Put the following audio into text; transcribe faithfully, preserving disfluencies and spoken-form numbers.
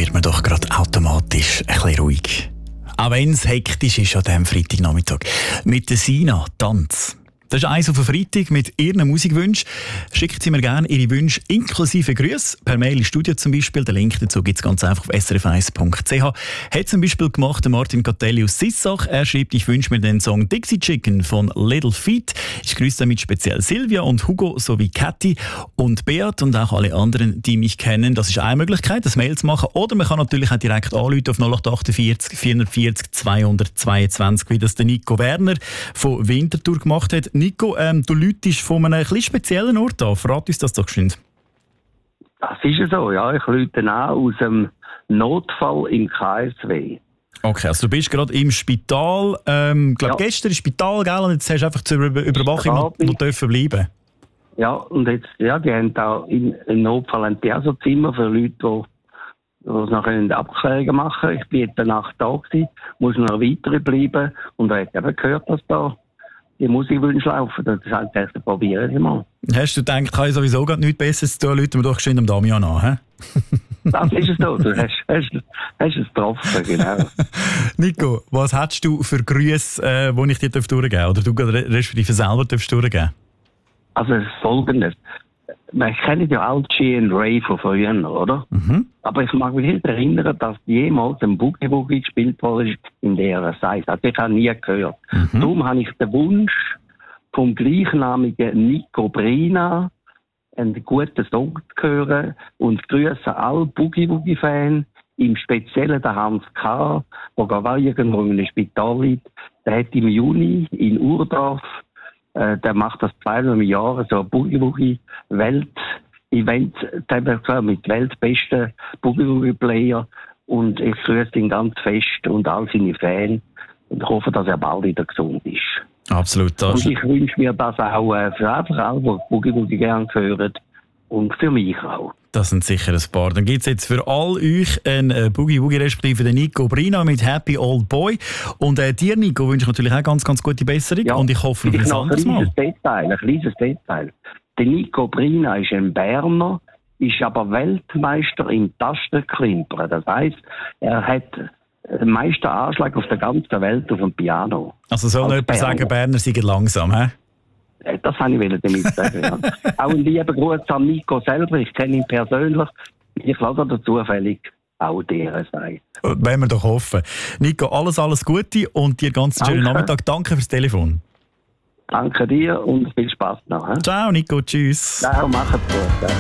wird man doch gerade automatisch ein bisschen ruhig. Auch wenn es hektisch ist an diesem Freitagnachmittag. Mit der Sina Tanz. Das ist eins auf den Freitag mit Ihren Musikwünschen. Schickt Sie mir gerne Ihre Wünsche inklusive Grüße per Mail ins Studio zum Beispiel. Den Link dazu gibt es ganz einfach auf s r f eins punkt c h. Hat zum Beispiel gemacht Martin Catelli aus Sissach. Er schreibt, ich wünsche mir den Song Dixie Chicken von Little Feat. Ich grüße damit speziell Silvia und Hugo sowie Kathi und Beat und auch alle anderen, die mich kennen. Das ist eine Möglichkeit, das Mail zu machen. Oder man kann natürlich auch direkt anrufen auf null acht achtundvierzig vierhundertvierzig zweihundertzweiundzwanzig, wie das der Nico Werner von Winterthur gemacht hat. Nico, ähm, du läutest von einem etwas speziellen Ort an. Verrat uns das doch geschwind. Das ist ja so, ja. Ich läute an aus dem Notfall im K S W. Okay, also du bist gerade im Spital. Ich ähm, glaube, ja. Gestern im Spital, gell? Und jetzt hast du einfach zur Über- Überwachung noch, noch dürfen bleiben. Ja, und jetzt, ja, die haben da im, im Notfall ein Perso-Zimmer für Leute, die die noch Abklärungen machen können. Ich bin jetzt eine Nacht da gewesen, muss noch weiter bleiben und er hat eben gehört, dass da die Musikwünsche laufen. Das heißt, das probieren wir mal. Hast du gedacht, ich habe sowieso gar nichts Besseres zu tun, Leute wir doch geschwind am Damian an, hä? Das ist es doch. Du hast, hast, hast es getroffen, genau. Nico, was hättest du für Grüße, äh, die ich dir durchgeben darf? Oder du respektive selber durchgeben darfst? Also Folgendes. Man kennt ja all G and Ray von früher, oder? Mhm. Aber ich mag mich nicht erinnern, dass jemals ein Boogie Woogie gespielt wurde in dieser Size. Also ich habe nie gehört. Mhm. Darum habe ich den Wunsch vom gleichnamigen Nico Brina, einen guten Song zu hören und grüße alle Boogie Woogie Fans, im Speziellen der Hans K., der gar irgendwo in einem Spital liegt. Der hat im Juni in Urdorf Äh, der macht das zweimal im Jahr, so ein Boogie-Woogie-Welt-Event, mit weltbesten Boogie-Woogie-Player. Und ich grüße ihn ganz fest und all seine Fans. Und ich hoffe, dass er bald wieder gesund ist. Absolut. Das und ich wünsche mir das auch äh, für einfach alle, die Boogie-Woogie gerne hören. Und für mich auch. Das sind sicher ein paar. Dann gibt es jetzt für all euch einen äh, Boogie-Woogie, respektive den Nico Brina mit Happy Old Boy. Und äh, dir, Nico, wünsche ich natürlich auch ganz, ganz gute Besserung. Ja, und ich hoffe auf ein anderes Mal. Ein Detail, ein kleines Detail. Der Nico Brina ist ein Berner, ist aber Weltmeister im Tastenklimpern. Das heisst, er hat den meisten Anschlag auf der ganzen Welt auf dem Piano. Also soll noch jemand sagen, Berner seien langsam, hä? Das wollte ich damit sagen, ja. Auch ein lieber Gruß an Nico selber. Ich kenne ihn persönlich. Ich lasse da zufällig auch dir sagen. Wollen wir doch hoffen. Nico, alles, alles Gute und dir ganz einen schönen Nachmittag. Danke fürs Telefon. Danke dir und viel Spaß noch. He? Ciao, Nico. Tschüss. Ciao, macht's gut. Ja.